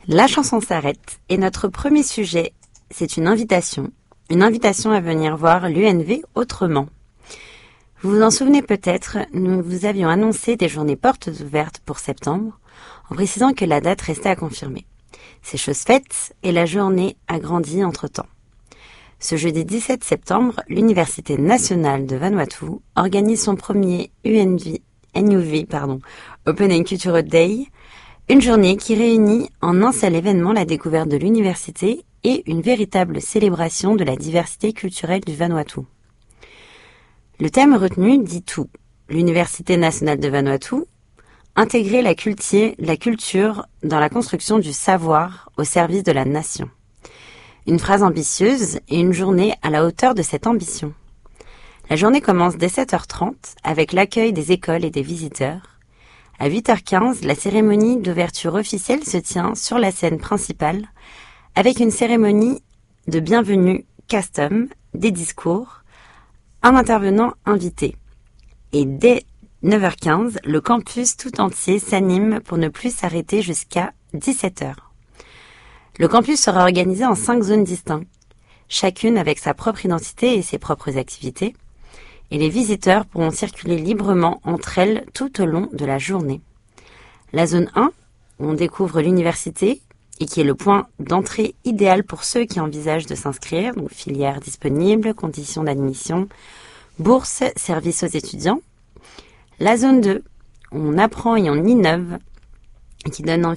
La chanson s'arrête et notre premier sujet, c'est une invitation à venir voir l'UNV autrement. Vous vous en souvenez peut-être, nous vous avions annoncé des journées portes ouvertes pour septembre, en précisant que la date restait à confirmer. C'est chose faite et la journée a grandi entre-temps. Ce jeudi 17 septembre, l'Université nationale de Vanuatu organise son premier NUV, Open and Cultural Day, une journée qui réunit en un seul événement la découverte de l'université et une véritable célébration de la diversité culturelle du Vanuatu. Le thème retenu dit tout. L'Université nationale de Vanuatu, intégrer la culture dans la construction du savoir au service de la nation. Une phrase ambitieuse et une journée à la hauteur de cette ambition. La journée commence dès 7h30 avec l'accueil des écoles et des visiteurs. À 8h15, la cérémonie d'ouverture officielle se tient sur la scène principale avec une cérémonie de bienvenue custom, des discours, un intervenant invité. Et dès 9h15, le campus tout entier s'anime pour ne plus s'arrêter jusqu'à 17h. Le campus sera organisé en 5 zones distinctes, chacune avec sa propre identité et ses propres activités, et les visiteurs pourront circuler librement entre elles tout au long de la journée. La zone 1, où on découvre l'université et qui est le point d'entrée idéal pour ceux qui envisagent de s'inscrire, donc filières disponibles, conditions d'admission, bourses, services aux étudiants. La zone 2, où on apprend et on innove, et qui donne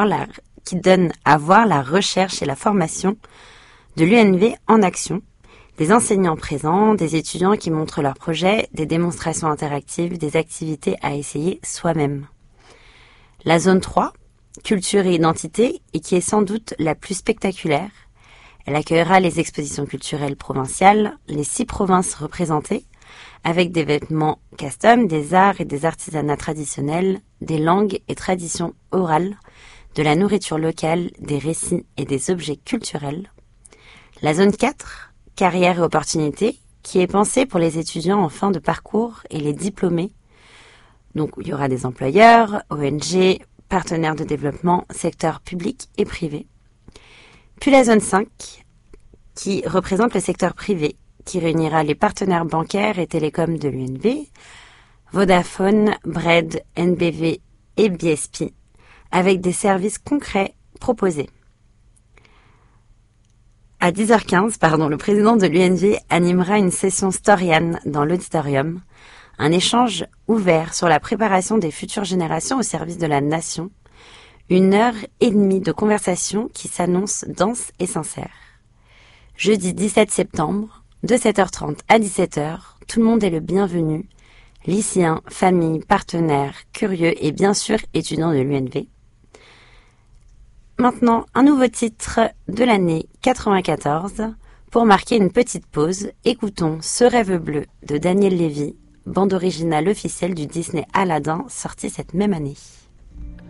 à voir la recherche et la formation de l'UNV en action, des enseignants présents, des étudiants qui montrent leurs projets, des démonstrations interactives, des activités à essayer soi-même. La zone 3, culture et identité, et qui est sans doute la plus spectaculaire. Elle accueillera les expositions culturelles provinciales, les 6 provinces représentées, avec des vêtements custom, des arts et des artisanats traditionnels, des langues et traditions orales, de la nourriture locale, des récits et des objets culturels. La zone 4, carrière et opportunités, qui est pensée pour les étudiants en fin de parcours et les diplômés. Donc, il y aura des employeurs, ONG, partenaires de développement, secteur public et privé. Puis la zone 5, qui représente le secteur privé, qui réunira les partenaires bancaires et télécoms de l'UNV, Vodafone, Bred, NBV et BSP, avec des services concrets proposés. À 10h15, le président de l'UNV animera une session Storiane dans l'auditorium, un échange ouvert sur la préparation des futures générations au service de la nation, 1h30 de conversation qui s'annonce dense et sincère. Jeudi 17 septembre, de 7h30 à 17h, tout le monde est le bienvenu, lycéens, familles, partenaires, curieux et bien sûr étudiants de l'UNV. Maintenant, un nouveau titre de l'année 94. Pour marquer une petite pause, écoutons Ce rêve bleu de Daniel Lévy, bande originale officielle du Disney Aladdin sortie cette même année.